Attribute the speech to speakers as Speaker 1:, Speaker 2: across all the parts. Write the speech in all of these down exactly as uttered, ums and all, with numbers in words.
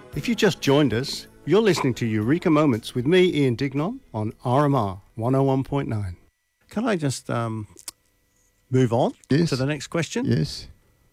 Speaker 1: If you just joined us, you're listening to Eureka Moments with me, Ian Dignon, on R M R one oh one point nine. Can I just um, move on
Speaker 2: yes.
Speaker 1: to the next question?
Speaker 2: Yes.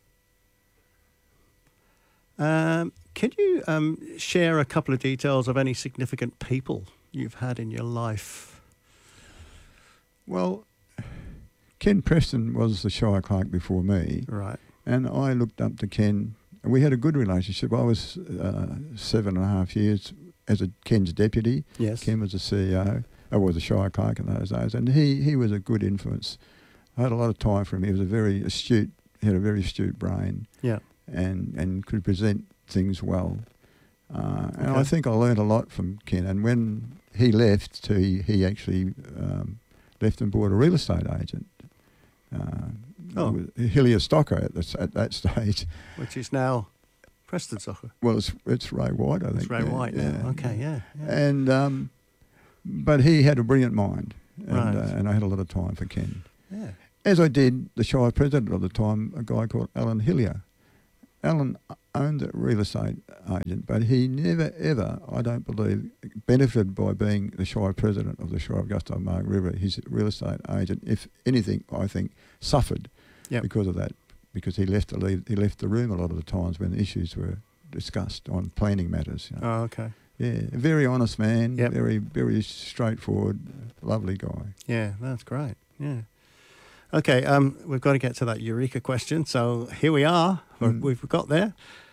Speaker 1: Um, can you um, share a couple of details of any significant people you've had in your life?
Speaker 2: Well, Ken Preston was the Shire Clerk before me.
Speaker 1: Right.
Speaker 2: And I looked up to Ken. We had a good relationship. I was uh, seven and a half years as a Ken's deputy.
Speaker 1: Yes.
Speaker 2: Ken was the C E O. I was a Shire Clerk in those days. And he, he was a good influence. I had a lot of time for him. He was a very astute, he had a very astute brain.
Speaker 1: Yeah.
Speaker 2: And, and could present things well. Uh, and
Speaker 1: Okay.
Speaker 2: I think I learned a lot from Ken. And when he left, he, he actually um, left and bought a real estate agent. Uh,
Speaker 1: Oh.
Speaker 2: Hillier Stocker at, the, at that stage.
Speaker 1: Which is now Preston Soccer.
Speaker 2: Well, it's, it's Ray White, I think.
Speaker 1: It's Ray
Speaker 2: yeah,
Speaker 1: White
Speaker 2: yeah,
Speaker 1: now. Okay, yeah. yeah.
Speaker 2: And um, but he had a brilliant mind, and,
Speaker 1: Right.
Speaker 2: uh, and I had a lot of time for Ken.
Speaker 1: Yeah.
Speaker 2: As I did the Shire president of the time, a guy called Alan Hillier. Alan owned a real estate agent, but he never ever, I don't believe, benefited by being the Shire president of the Shire of Augusta and Margaret River. His real estate agent, if anything, I think, suffered
Speaker 1: Yep.
Speaker 2: because of that, because he left the leave, he left the room a lot of the times when issues were discussed on planning matters. You know.
Speaker 1: Oh, okay.
Speaker 2: Yeah, a very honest man,
Speaker 1: Yep.
Speaker 2: very very straightforward, lovely guy.
Speaker 1: Yeah, that's great. Yeah. Okay, um, we've got to get to that Eureka question. So here we are.
Speaker 2: Mm.
Speaker 1: We've got there.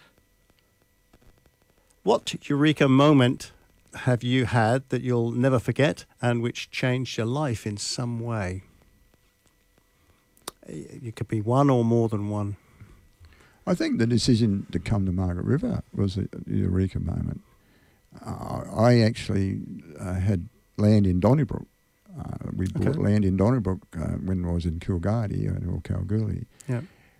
Speaker 1: What Eureka moment have you had that you'll never forget and which changed your life in some way? It could be one or more than one.
Speaker 2: I think the decision to come to Margaret River was a, a Eureka moment. Uh, I actually uh, had land in Donnybrook. Uh, we bought
Speaker 1: Okay.
Speaker 2: land in Donnybrook uh, when I was in Kilgardy or Kalgoorlie.
Speaker 1: Yeah.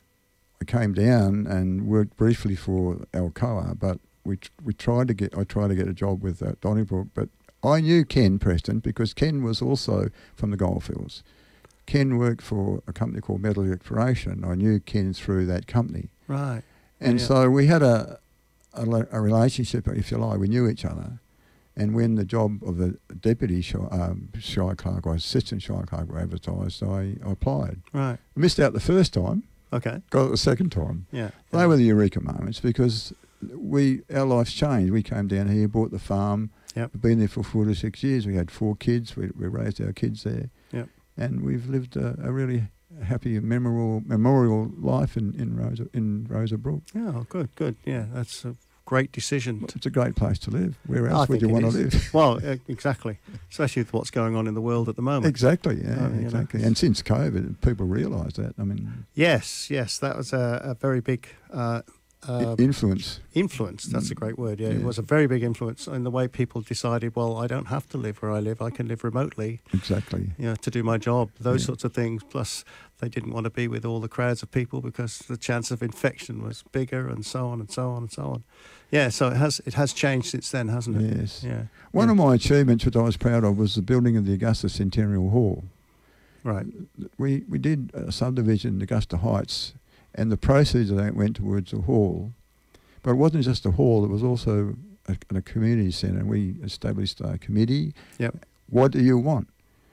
Speaker 2: I came down and worked briefly for Alcoa, but we tr- we tried to get I tried to get a job with uh, Donnybrook, but I knew Ken Preston because Ken was also from the Goldfields. Ken worked for a company called Metal Exploration. I knew Ken through that company.
Speaker 1: Right.
Speaker 2: And
Speaker 1: Yeah.
Speaker 2: so we had a, a a relationship, if you like. We knew each other. And when the job of the deputy Shire, um, Shire Clerk or assistant Shire Clerk were advertised, I, I applied.
Speaker 1: Right.
Speaker 2: Missed out the first time,
Speaker 1: Okay.
Speaker 2: got it the second time.
Speaker 1: Yeah.
Speaker 2: They
Speaker 1: yeah.
Speaker 2: were the Eureka moments because we our lives changed. We came down here, bought the farm.
Speaker 1: Yep.
Speaker 2: We've been there for four to six years. We had four kids. We, we raised our kids there.
Speaker 1: Yep.
Speaker 2: And we've lived a, a really happy, memorable, memorial life in in Rosa in Rosa Brook.
Speaker 1: Oh, good, good. Yeah, that's a great decision.
Speaker 2: It's a great place to live. Where
Speaker 1: I
Speaker 2: else would
Speaker 1: think
Speaker 2: you
Speaker 1: it
Speaker 2: want to
Speaker 1: is.
Speaker 2: live?
Speaker 1: Well, uh, exactly. Especially with what's going on in the world at the moment.
Speaker 2: Exactly, yeah,
Speaker 1: Oh, you know.
Speaker 2: exactly. And since COVID, people realise that. I mean,
Speaker 1: Yes, yes, that was a, a very big uh, uh,
Speaker 2: i- influence.
Speaker 1: influence. That's a great word. Yeah, it
Speaker 2: Yeah.
Speaker 1: was a very big influence in the way people decided. Well, I don't have to live where I live. I can live remotely.
Speaker 2: Exactly.
Speaker 1: You know, to do my job. Those
Speaker 2: Yeah.
Speaker 1: sorts of things. Plus, they didn't want to be with all the crowds of people because the chance of infection was bigger, and so on and so on and so on. Yeah, so it has it has changed since then, hasn't it?
Speaker 2: Yes.
Speaker 1: Yeah.
Speaker 2: One
Speaker 1: yeah.
Speaker 2: of my achievements that I was proud of was the building of the Augusta Centennial Hall.
Speaker 1: Right.
Speaker 2: We we did a subdivision in Augusta Heights, and the proceeds of that went towards a hall. But it wasn't just a hall; it was also a, a community centre. And we established a committee.
Speaker 1: Yep.
Speaker 2: What do you want?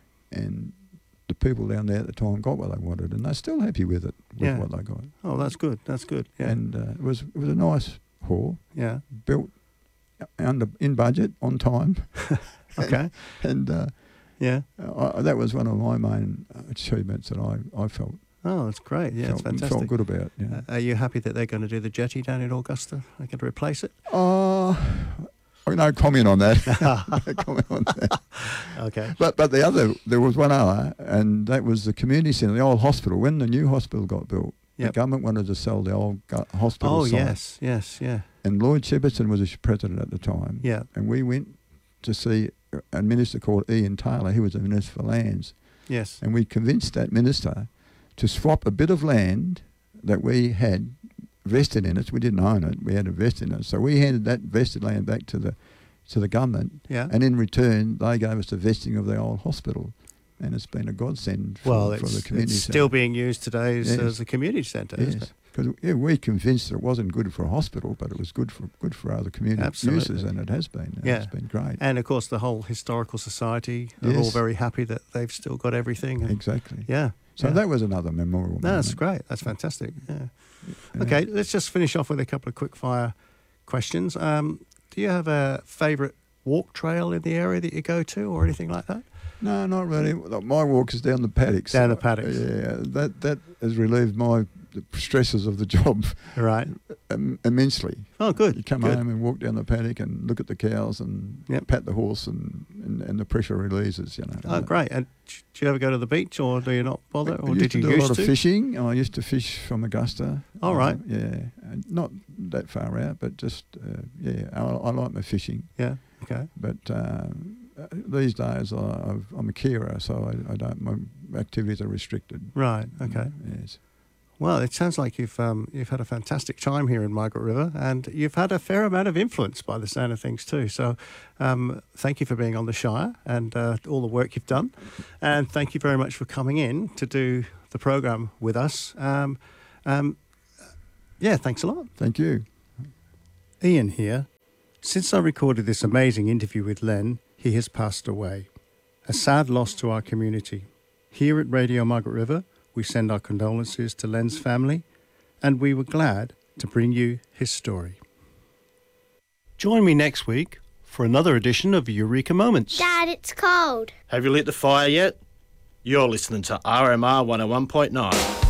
Speaker 2: And the people down there at the time got what they wanted, and they're still happy with it, with
Speaker 1: Yeah.
Speaker 2: what they got.
Speaker 1: Oh, that's good. That's good. Yeah.
Speaker 2: And uh, it was it was a nice hall,
Speaker 1: yeah.
Speaker 2: built under in budget, on time.
Speaker 1: Okay.
Speaker 2: and uh,
Speaker 1: Yeah.
Speaker 2: I, that was one of my main achievements that I, I felt,
Speaker 1: Oh, that's great. Yeah,
Speaker 2: felt,
Speaker 1: it's fantastic.
Speaker 2: felt good about. Yeah.
Speaker 1: Uh, are you happy that they're going to do the jetty down in Augusta? They're going to replace it?
Speaker 2: Uh, I no comment on that. No comment on that.
Speaker 1: Okay.
Speaker 2: But but the other, there was one other, and that was the community centre, the old hospital. When the new hospital got built,
Speaker 1: Yep.
Speaker 2: the government wanted to sell the old gu- hospital
Speaker 1: Oh,
Speaker 2: site.
Speaker 1: yes, yes, yeah.
Speaker 2: And Lloyd Shepperson was the president at the time.
Speaker 1: Yeah.
Speaker 2: And we went to see a minister called Ian Taylor. He was the Minister for Lands.
Speaker 1: Yes.
Speaker 2: And we convinced that minister to swap a bit of land that we had vested in it. We didn't own it. We had a vest in it. So we handed that vested land back to the to the government.
Speaker 1: Yeah.
Speaker 2: And in return, they gave us the vesting of the old hospital. and it's been a godsend for,
Speaker 1: Well,
Speaker 2: for
Speaker 1: it's,
Speaker 2: the community.
Speaker 1: it's still
Speaker 2: centre.
Speaker 1: being used today as,
Speaker 2: Yes.
Speaker 1: as a community centre, isn't
Speaker 2: Yes,
Speaker 1: it?
Speaker 2: because yeah, we're convinced that it wasn't good for a hospital, but it was good for good for other community
Speaker 1: Absolutely.
Speaker 2: uses, and it has been.
Speaker 1: Yeah.
Speaker 2: It's been great.
Speaker 1: And, of course, the whole Historical Society are all
Speaker 2: Yes.
Speaker 1: very happy that they've still got everything. And,
Speaker 2: Exactly.
Speaker 1: yeah.
Speaker 2: So
Speaker 1: yeah.
Speaker 2: that was another memorial.
Speaker 1: No, that's
Speaker 2: moment.
Speaker 1: great. That's fantastic. Yeah.
Speaker 2: Yeah.
Speaker 1: Okay, let's just finish off with a couple of quick fire questions. Um, do you have a favourite walk trail in the area that you go to or anything like that?
Speaker 2: No, not really. Look, my walk is down the paddocks.
Speaker 1: Down the paddocks.
Speaker 2: Yeah, that that has relieved my the stresses of the job
Speaker 1: Right.
Speaker 2: um, immensely.
Speaker 1: Oh, good.
Speaker 2: You come
Speaker 1: good.
Speaker 2: home and walk down the paddock and look at the cows and
Speaker 1: Yep.
Speaker 2: pat the horse, and, and, and the pressure releases, you know.
Speaker 1: Oh, great. And do you ever go to the beach or do you not bother?
Speaker 2: I
Speaker 1: Or
Speaker 2: used
Speaker 1: did
Speaker 2: to
Speaker 1: you
Speaker 2: do a
Speaker 1: used
Speaker 2: lot
Speaker 1: to?
Speaker 2: of fishing. I used to fish from Augusta.
Speaker 1: Oh,
Speaker 2: Uh,
Speaker 1: right.
Speaker 2: Yeah, and not that far out, but just, uh, yeah, I, I like my fishing.
Speaker 1: Yeah, okay.
Speaker 2: But um, uh, these days I, I've, I'm a carer, so I, I don't, my activities are restricted.
Speaker 1: Right, okay.
Speaker 2: Yes.
Speaker 1: Well, it sounds like you've um, you've had a fantastic time here in Margaret River, and you've had a fair amount of influence by the sound of things too. So, um, thank you for being on the Shire and uh, all the work you've done, and thank you very much for coming in to do the program with us. Um, um, yeah, thanks a lot.
Speaker 2: Thank you.
Speaker 1: Ian here. Since I recorded this amazing interview with Len, he has passed away. A sad loss to our community. Here at Radio Margaret River, we send our condolences to Len's family, and we were glad to bring you his story. Join me next week for another edition of Eureka Moments.
Speaker 3: Dad, it's cold.
Speaker 4: Have you lit the fire yet? You're listening to R M R one oh one point nine.